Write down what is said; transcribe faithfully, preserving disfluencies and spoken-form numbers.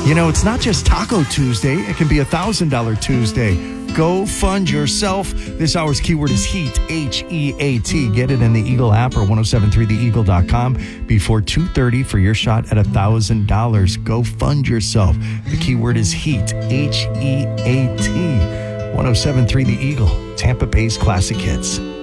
You know, it's not just Taco Tuesday. It can be a one thousand dollars Tuesday. Go fund yourself. This hour's keyword is HEAT, H E A T. Get it in the Eagle app or ten seventy-three the eagle dot com before two thirty for your shot at one thousand dollars. Go fund yourself. The keyword is HEAT, H E A T. ten seventy-three The Eagle, Tampa Bay's classic hits.